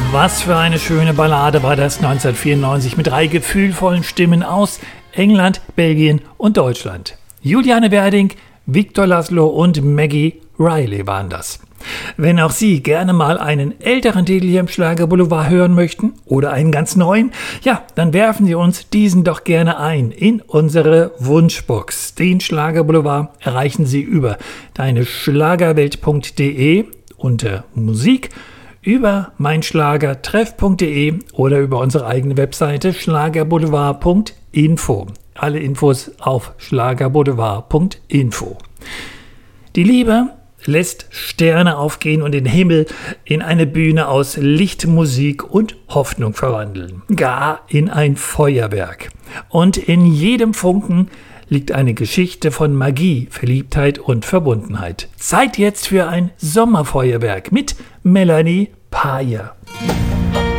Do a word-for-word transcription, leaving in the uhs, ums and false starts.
Was für eine schöne Ballade war das neunzehnhundertvierundneunzig mit drei gefühlvollen Stimmen aus England, Belgien und Deutschland. Juliane Werding, Victor Laszlo und Maggie Riley waren das. Wenn auch Sie gerne mal einen älteren Titel hier im Schlagerboulevard hören möchten oder einen ganz neuen, ja, dann werfen Sie uns diesen doch gerne ein in unsere Wunschbox. Den Schlagerboulevard erreichen Sie über deineschlagerwelt punkt de unter Musik, über meinschlagertreff punkt de oder über unsere eigene Webseite schlagerboulevard punkt info. Alle Infos auf schlagerboulevard punkt info. Die Liebe lässt Sterne aufgehen und den Himmel in eine Bühne aus Licht, Musik und Hoffnung verwandeln. Gar in ein Feuerwerk. Und in jedem Funken liegt eine Geschichte von Magie, Verliebtheit und Verbundenheit. Zeit jetzt für ein Sommerfeuerwerk mit Melanie Payer.